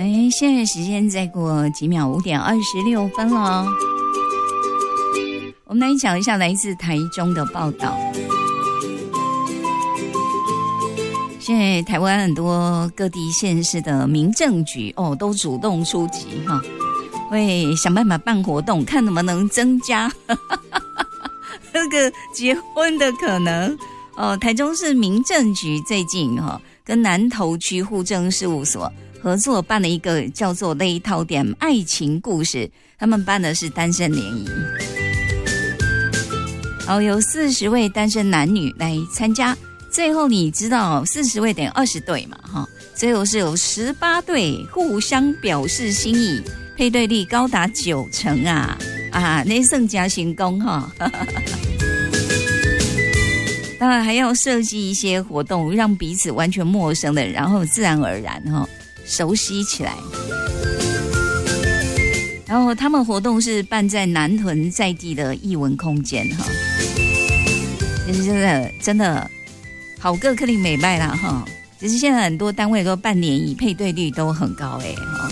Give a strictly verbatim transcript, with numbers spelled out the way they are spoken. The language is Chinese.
哎，现在时间再过几秒，五点二十六分了。我们来讲一下来自台中的报道。现在台湾很多各地县市的民政局哦，都主动出击哈，会想办法办活动，看能不能增加那个结婚的可能哦。台中市民政局最近哈、哦，跟南投区户政事务所合作办了一个叫做勒套点爱情故事，他们办的是单身联谊，然后有四十位单身男女来参加。最后你知道四十位等于二十对嘛哈，最后是有十八对互相表示心意，配对率高达九成啊啊，那胜加成功哈。当然还要设计一些活动，让彼此完全陌生的，然后自然而然哈熟悉起来。然后他们活动是办在南屯在地的艺文空间哈，就是真的真的。好个克林美拜啦哈，其实现在很多单位都办联谊，配对率都很高哎哈。